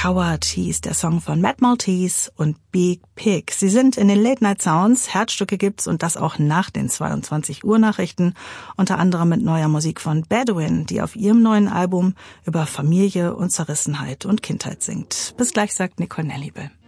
Coward hieß der Song von Mad Maltese und Big Pig. Sie sind in den Late Night Sounds. Herzstücke gibt's und das auch nach den 22 Uhr Nachrichten. Unter anderem mit neuer Musik von Bedouin, die auf ihrem neuen Album über Familie und Zerrissenheit und Kindheit singt. Bis gleich, sagt Nicole Nelliebel.